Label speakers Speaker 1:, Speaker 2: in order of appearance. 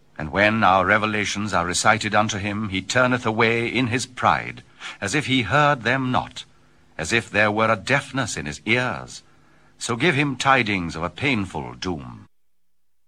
Speaker 1: And when our revelations are recited unto him, he turneth away in his pride, as if he heard them not, as if there were a deafness in his ears. So give him tidings of a painful doom.